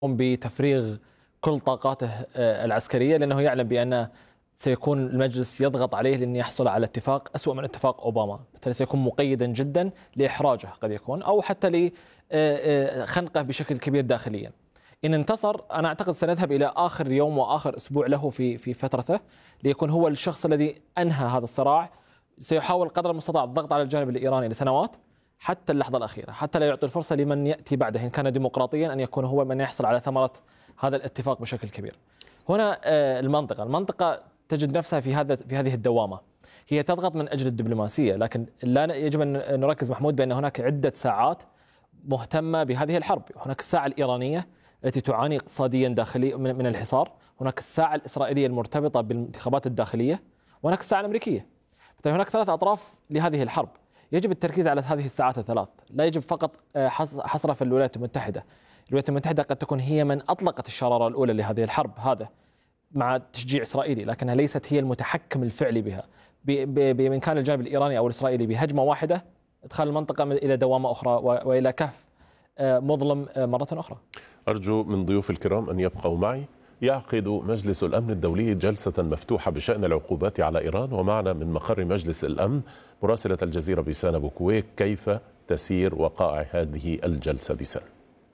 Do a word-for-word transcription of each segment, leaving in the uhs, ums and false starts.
بتفريغ كل طاقاته العسكرية، لأنه يعلم بأن سيكون المجلس يضغط عليه لأن يحصل على اتفاق أسوأ من اتفاق أوباما، بالتالي سيكون مقيدا جدا لإحراجه قد يكون، أو حتى لخنقه بشكل كبير داخليا. إن انتصر أنا أعتقد سنذهب إلى آخر يوم وآخر أسبوع له في في فترته، ليكون هو الشخص الذي أنهى هذا الصراع. سيحاول قدر المستطاع الضغط على الجانب الإيراني لسنوات حتى اللحظة الأخيرة، حتى لا يعطي الفرصة لمن يأتي بعده إن كان ديمقراطيا أن يكون هو من يحصل على ثمرة هذا الاتفاق بشكل كبير. هنا المنطقة المنطقة تجد نفسها في هذا في هذه الدوامة، هي تضغط من أجل الدبلوماسية، لكن لا يجب أن نركز محمود بأن هناك عدة ساعات مهتمة بهذه الحرب. هناك الساعة الإيرانية التي تعاني اقتصاديا داخلي من الحصار، هناك الساعة الإسرائيلية المرتبطة بالانتخابات الداخلية، وهناك الساعة الأمريكية. هناك ثلاث أطراف لهذه الحرب، يجب التركيز على هذه الساعات الثلاث، لا يجب فقط حصرها في الولايات المتحدة. الولايات المتحدة قد تكون هي من أطلقت الشرارة الأولى لهذه الحرب، هذا مع تشجيع إسرائيلي، لكنها ليست هي المتحكم الفعلي بها. بإمكان الجانب الإيراني أو الإسرائيلي بهجمة واحدة إدخال المنطقة إلى دوامة أخرى وإلى كهف مظلم مرة أخرى. أرجو من ضيوف الكرام أن يبقوا معي. يعقد مجلس الأمن الدولي جلسة مفتوحة بشأن العقوبات على إيران، ومعنا من مقر مجلس الأمن مراسلة الجزيرة بيسان أبو كويك. كيف تسير وقائع هذه الجلسة بيسان؟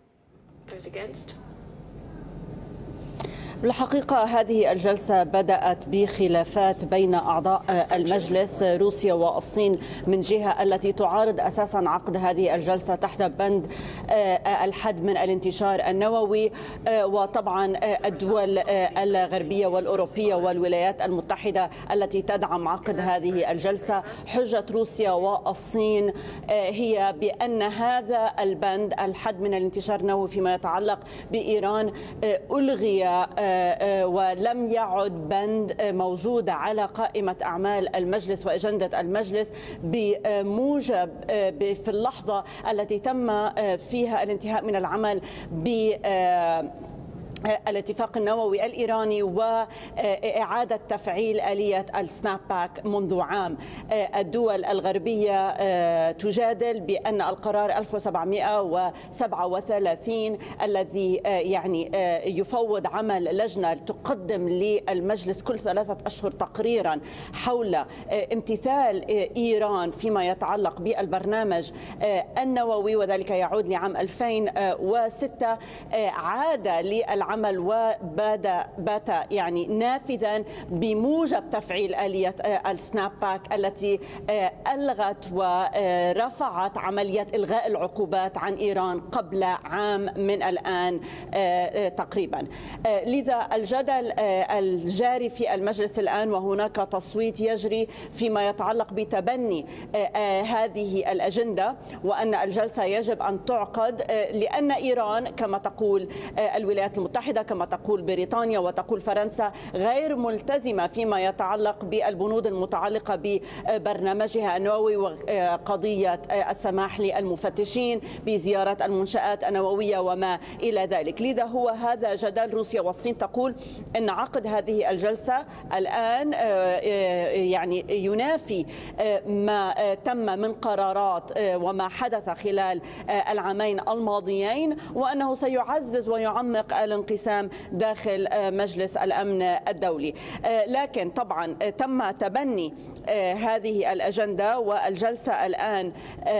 بالحقيقة هذه الجلسة بدأت بخلافات بين أعضاء المجلس، روسيا والصين من جهة التي تعارض أساسا عقد هذه الجلسة تحت بند الحد من الانتشار النووي، وطبعا الدول الغربية والأوروبية والولايات المتحدة التي تدعم عقد هذه الجلسة. حجة روسيا والصين هي بأن هذا البند الحد من الانتشار النووي فيما يتعلق بإيران ألغي ولم يعد بند موجود على قائمة أعمال المجلس وأجندة المجلس بموجب في اللحظة التي تم فيها الانتهاء من العمل ب الاتفاق النووي الإيراني وإعادة تفعيل آلية السناب باك منذ عام. الدول الغربية تجادل بأن القرار ألف وسبعمئة وسبعة وثلاثين الذي يعني يفوض عمل لجنة تقدم للمجلس كل ثلاثة أشهر تقريرا حول امتثال إيران فيما يتعلق بالبرنامج النووي، وذلك يعود لعام ألفين وستة، عاد للعمل عمل وبات بات يعني نافذا بموجب تفعيل آلية السناب باك التي ألغت ورفعت عملية إلغاء العقوبات عن إيران قبل عام من الآن تقريبا. لذا الجدل الجاري في المجلس الآن، وهناك تصويت يجري فيما يتعلق بتبني هذه الأجندة وأن الجلسة يجب أن تعقد، لأن إيران كما تقول الولايات المتحدة كما تقول بريطانيا وتقول فرنسا غير ملتزمة فيما يتعلق بالبنود المتعلقة ببرنامجها النووي وقضية السماح للمفتشين بزيارة المنشآت النووية وما إلى ذلك. لذا هو هذا جدل روسيا والصين تقول أن عقد هذه الجلسة الآن يعني ينافي ما تم من قرارات وما حدث خلال العامين الماضيين، وأنه سيعزز ويعمق الانقسام داخل مجلس الأمن الدولي. لكن طبعا تم تبني هذه الأجندة، والجلسة الآن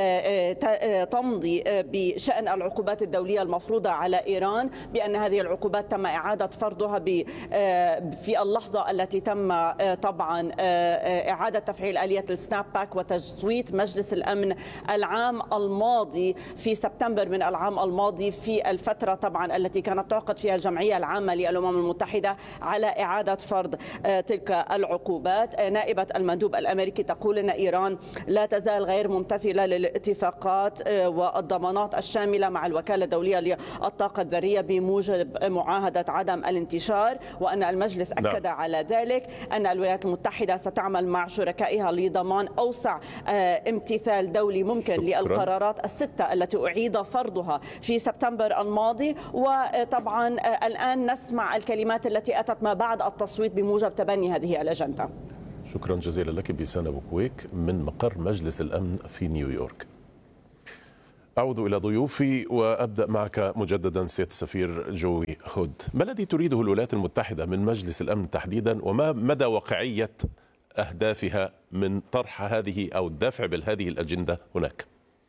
تمضي بشأن العقوبات الدولية المفروضة على إيران، بأن هذه العقوبات تم إعادة فرضها في اللحظة التي تم طبعا إعادة تفعيل آلية السناب باك وتصويت مجلس الأمن العام الماضي في سبتمبر من العام الماضي في الفترة طبعا التي كانت تعقد فيها الجمعية العامة للأمم المتحدة على إعادة فرض تلك العقوبات. نائبة المندوب الأمريكي تقول أن إيران لا تزال غير ممتثلة للاتفاقات والضمانات الشاملة مع الوكالة الدولية للطاقة الذرية بموجب معاهدة عدم الانتشار، وأن المجلس أكد نعم. على ذلك أن الولايات المتحدة ستعمل مع شركائها لضمان أوسع امتثال دولي ممكن شكرا. للقرارات الستة التي أعيد فرضها في سبتمبر الماضي. وطبعا الآن نسمع الكلمات التي أتت ما بعد التصويت بموجب تبني هذه الأجندة. شكرا جزيلا لك بيسان أبو كويك من مقر مجلس الأمن في نيويورك. أعود إلى ضيوفي وأبدأ معك مجددا سيادة السفير جوي هود. ما الذي تريده الولايات المتحدة من مجلس الأمن تحديدا، وما مدى واقعية أهدافها من طرح هذه أو الدافع بهذه الأجندة هناك؟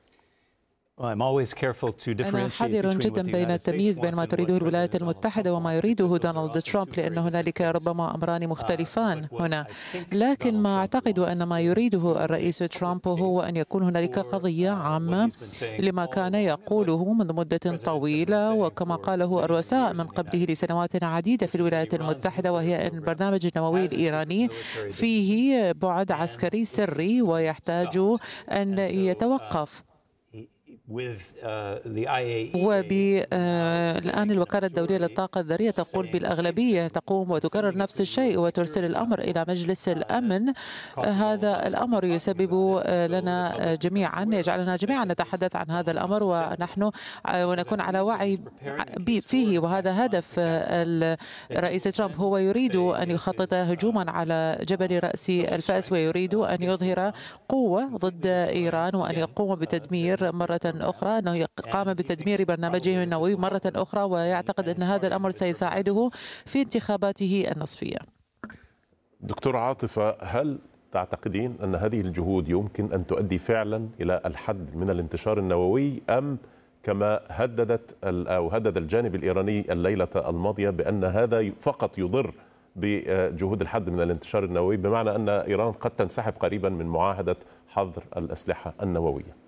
أنا حذر جدا بين التمييز بين ما تريده الولايات المتحدة وما يريده دونالد ترامب، لأن هنالك ربما أمران مختلفان هنا. لكن ما أعتقد أن ما يريده الرئيس ترامب هو أن يكون هنالك قضية عامة لما كان يقوله منذ مدة طويلة، وكما قاله الرؤساء من قبله لسنوات عديدة في الولايات المتحدة، وهي أن البرنامج النووي الإيراني فيه بعد عسكري سري ويحتاج أن يتوقف. والآن الوكالة الدولية للطاقة الذرية تقول بالأغلبية تقوم وتكرر نفس الشيء وترسل الأمر إلى مجلس الأمن. هذا الأمر يسبب لنا جميعا، يجعلنا جميعا نتحدث عن هذا الأمر ونحن ونكون على وعي فيه. وهذا هدف الرئيس ترامب، هو يريد أن يخطط هجوما على جبل رأس الفأس، ويريد أن يظهر قوة ضد إيران وأن يقوم بتدمير مرة أخرى، أنه قام بتدمير برنامجه النووي مرة أخرى، ويعتقد أن هذا الأمر سيساعده في انتخاباته النصفية. دكتور عاطفة، هل تعتقدين أن هذه الجهود يمكن أن تؤدي فعلا إلى الحد من الانتشار النووي، أم كما هددت أو هدد الجانب الإيراني الليلة الماضية بأن هذا فقط يضر بجهود الحد من الانتشار النووي، بمعنى أن إيران قد تنسحب قريبا من معاهدة حظر الأسلحة النووية؟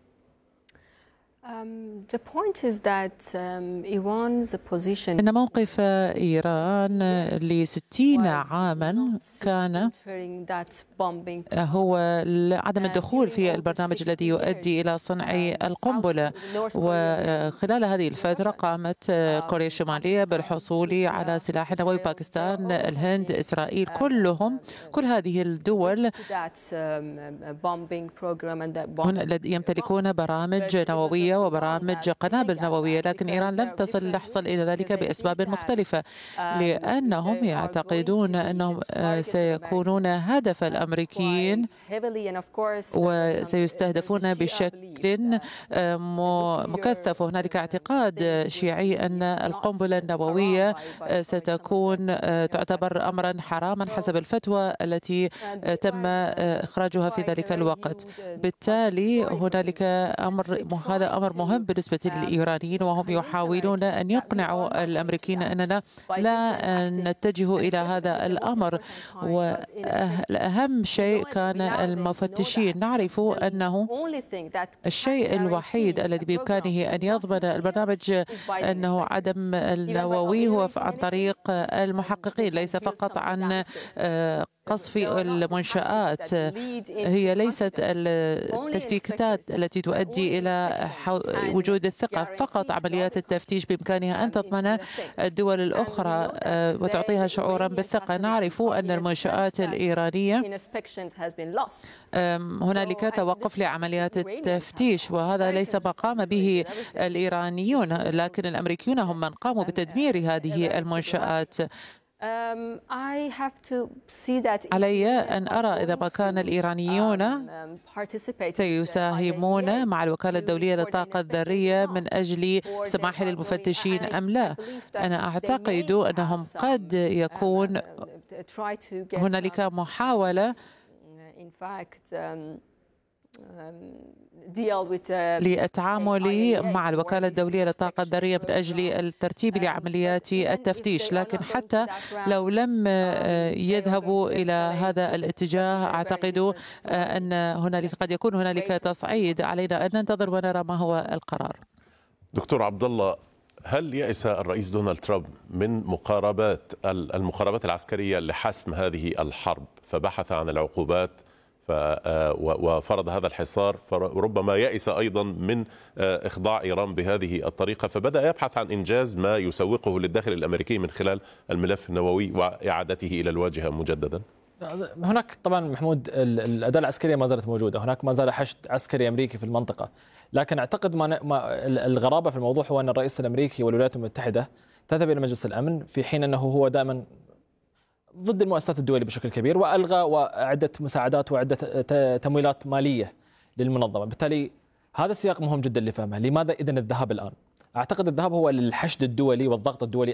Um, the point is that um, Iran's position إن موقف إيران لستين عاما كان هو عدم الدخول في البرنامج الذي يؤدي إلى صنع القنبلة. وخلال هذه الفترة قامت كوريا الشمالية بالحصول على سلاح نووي، باكستان، الهند، إسرائيل، كلهم كل هذه الدول يمتلكون برامج نووية وبرامج قنابل نووية، لكن إيران لم تصل لحصل إلى ذلك بأسباب مختلفة، لأنهم يعتقدون أنهم سيكونون هدف الأمريكيين وسيستهدفون بشكل مكثف. وهنالك اعتقاد شيعي أن القنبلة النووية ستكون تعتبر أمرا حراما حسب الفتوى التي تم إخراجها في ذلك الوقت. بالتالي هنالك أمر هذا أمر مهم بالنسبة للإيرانيين، وهم يحاولون أن يقنعوا الأمريكيين أننا لا نتجه إلى هذا الأمر. والأهم شيء كان المفتشين. نعرف أنه الشيء الوحيد الذي بإمكانه أن يضمن البرنامج أنه عدم النووي هو عن طريق المحققين، ليس فقط عن قصف المنشآت. هي ليست التكتيكات التي تؤدي إلى وجود الثقة، فقط عمليات التفتيش بإمكانها أن تضمن الدول الأخرى وتعطيها شعورا بالثقة. نعرف أن المنشآت الإيرانية هنالك توقف لعمليات التفتيش، وهذا ليس ما قام به الإيرانيون، لكن الأمريكيون هم من قاموا بتدمير هذه المنشآت. علي أن أرى إذا ما كان الإيرانيون سيساهمون مع الوكالة الدولية للطاقة الذرية من أجل سماح للمفتشين أم لا. أنا أعتقد أنهم قد يكون هنالك محاولة للتعامل مع الوكالة الدولية للطاقة الذرية من أجل الترتيب لعمليات التفتيش، لكن حتى لو لم يذهبوا إلى هذا الاتجاه أعتقد أن هنالك قد يكون هنالك تصعيد. علينا أن ننتظر ونرى ما هو القرار. دكتور عبد الله، هل يأس الرئيس دونالد ترامب من مقاربات المقاربات العسكرية لحسم هذه الحرب، فبحث عن العقوبات وفرض هذا الحصار، فربما يأس أيضا من إخضاع إيران بهذه الطريقة، فبدأ يبحث عن إنجاز ما يسوقه للداخل الأمريكي من خلال الملف النووي وإعادته إلى الواجهة مجددا؟ هناك طبعا محمود الأداة العسكرية ما زالت موجودة، هناك ما زال حشد عسكري أمريكي في المنطقة، لكن أعتقد ما الغرابة في الموضوع هو أن الرئيس الأمريكي والولايات المتحدة تذهب إلى مجلس الأمن في حين أنه هو دائما ضد المؤسسات الدولية بشكل كبير، وألغى وعدة مساعدات وعدة تمويلات مالية للمنظمة. بالتالي هذا السياق مهم جدا لفهمه. لماذا إذن الذهاب الآن؟ أعتقد الذهاب هو للحشد الدولي والضغط الدولي